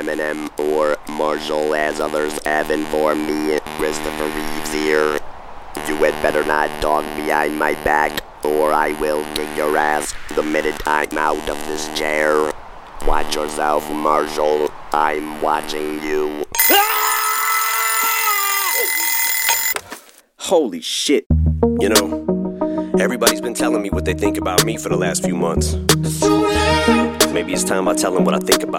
Eminem or Marshall, as others have informed me. Christopher Reeves here. You had better not talk behind my back, or I will kick your ass the minute I'm out of this chair. Watch yourself, Marshall. I'm watching you. Holy shit. You know, everybody's been telling me what they think about me for the last few months. Maybe it's time I tell them what I think about